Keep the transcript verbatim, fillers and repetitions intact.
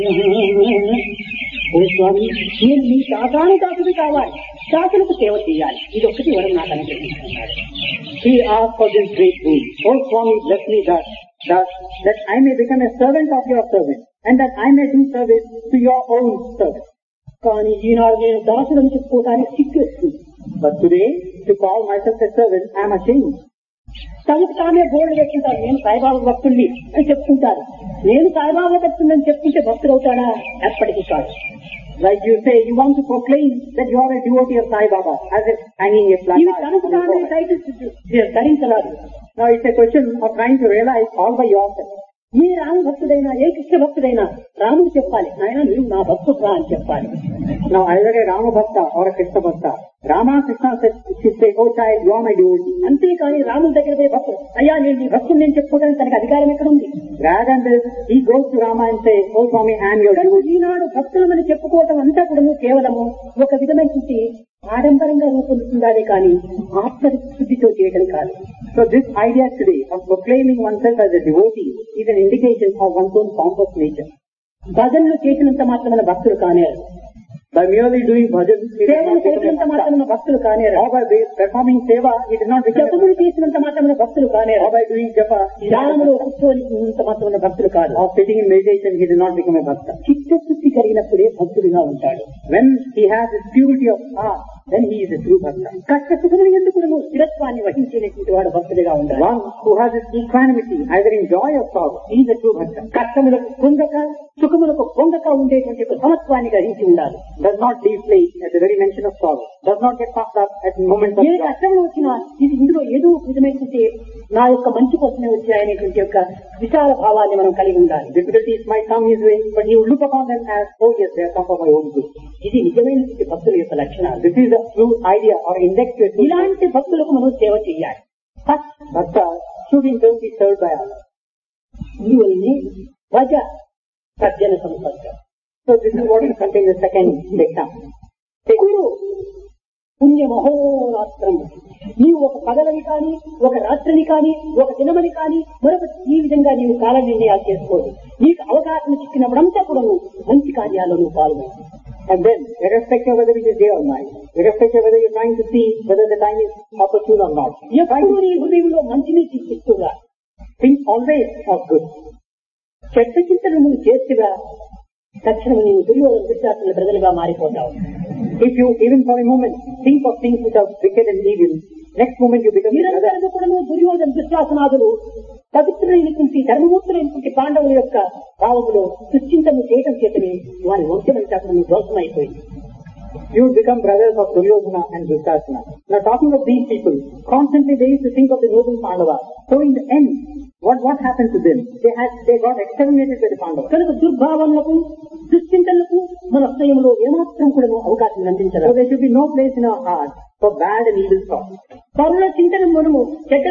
ఓ స్వామి, నేను మీ దాసాను దాసుడు కావాలి, దాసులకు సేవ చేయాలి, ఇది ఒక్కటి వరం నాకు అనుగ్రహించుకున్నాడు. He asked for this great boon. Oh Swami, bless me that, that, that I may become a servant of your servant, and that I may do service to your own service. కానీ ఈనాడు నేను దాసులను చెప్పుకోవడానికి సిగ్గేస్తుంది. But today, to call myself a servant, I am ashamed. తనకు తానే board పెట్టుకుంటారు, నేను సాయిబాబా భక్తుల్ని అని చెప్పుకుంటారు. నేను సాయిబాబా భక్తులని చెప్పుకుంటే భక్తులు అవుతాడా? ఎప్పటికీ కాదు. Like you say, you want to proclaim that you are a devotee of Sai Baba, as if hanging a ఇవి placard. తనకు తానే titles ధరించరాదు. Now it's a question of trying to realize all by yourself. ఏ రామ భక్తుడైనా, ఏ కృష్ణ భక్తుడైనా రాముడు చెప్పాలి, నాయన నువ్వు నా భక్తుడు రా అని చెప్పాలి. Now either a Rama Bhakta or a Krishna Bhakta, Rama Krishna said, should say, oh child, you are my devotee. అంతేకాని రాముడి దగ్గర పోయి భక్తుడు, అయ్యా నేను నీ భక్తుడు నేను చెప్పుకోవడానికి తనకు అధికారం ఎక్కడ ఉంది? Rather than this, he goes to Rama and says, oh Swami, I am your devotee. ఈనాడు భక్తులమని చెప్పుకోవటం అంతా కూడా కేవలము ఒక విధమైనటువంటి ఆడంబరంగా రూపొందుతుందానే కానీ ఆత్మశుద్ధితో చేయడం కాదు. So this idea today of proclaiming oneself as a devotee is an indication of one's own pompous nature. భజనలు చేసినంత మాత్రమైన భక్తులు కానేరు, By merely doing bhajan, it does సేవలు not become చేసినంత a bhakta. మాత్రమైన భక్తులు కానేరు, Or by performing seva, it does not become a జపములు చేసినంత మాత్రమైన భక్తులు కానేరు, Or by doing japa, ధ్యానములో కూర్చోనింత మాత్రమైన భక్తులు కాదు. or sitting in meditation, he does not become a bhakta. చిత్తశుద్ధి కలిగినప్పుడే భక్తుడిగా ఉంటాడు. When he has this purity of heart, then he is a true bhakta. కష్ట సుఖములు ఎందుకు స్థిరత్వాన్ని వహించేటువంటి వాడు భక్తుడిగా ఉండాలి. One who has this equanimity, either in joy or sorrow, he is a true bhakta. కష్టములకు పొందక సుఖములకు పొందక ఉండేటువంటి ఒక సమత్వాన్ని గ్రహించి ఉండాలి. Does not deflate at the very mention of sorrow. Does not get puffed up at the moment of A joy. కష్టములు వచ్చినా ఇది ఇందులో ఏదో ఒక విధమైనటువంటి నా యొక్క మంచి కోసమే వచ్చాయనేటువంటి యొక్క విశాల భావాన్ని మనం కలిగి ఉండాలి. Difficulties might come his way, but he will look upon them as, oh yes, they have come for my own good. ఇది నిజమైనటువంటి భక్తుల యొక్క లక్షణాలు. This is the true idea or index to a true ఇలాంటి భక్తులకు మనం సేవ చేయాలి. First bhakta should in turn be served by others. ఇవన్నీ భజ సజ్జన సంపర్క. So this is what is contained in the second example. గురు పుణ్య మహోరాత్రం. నీవు ఒక పగలని కానీ, ఒక రాత్రిని కానీ, ఒక దినమని కానీ, మరొక ఈ విధంగా నీవు కాల నిర్ణయాలు చేసుకోదు. నీకు అవకాశం చిక్కినప్పుడంతా కూడా నువ్వు మంచి కార్యాల్లో నువ్వు పాల్గొను. And then, irrespective of whether it is day or night, irrespective of whether you are trying to see whether the time is opportune or not, ఎప్పుడు నీ హృదయంలో మంచిని చిత్తిస్తుగా, think always of good. చెడ్డ చింతన నువ్వు చేస్తుగా తక్షణం నీవు దుర్యోధన దుశ్శాసన ప్రజలుగా మారిపోతావు. If you, even for a moment, think of things which are wicked and evil, next moment you become another. నిరంతరం కూడా నువ్వు దుర్యోధన దుశ్శాసనాదులు పవిత్రులైనటువంటి ధర్మమూర్తులైనటువంటి పాండవుల యొక్క భావములో దుశ్చింతను చేయటం చేతని వారి వంశమైన శాసనం ధ్వంసమైపోయింది. You become brothers of Duryodhana and Dushasana. Now talking of these people, constantly they used to think of the noble Pandavas. So in the end, what what happened to them? They had they got exterminated by the Pandavas. కనుక దుర్భావనలకు దుశ్చింతనలకు మన హృదయంలో ఏమాత్రం కూడా అవకాశం So అందించలేదు. there should be no place in our heart for bad and evil thoughts. పరుల చింతన మనము చెడ్డ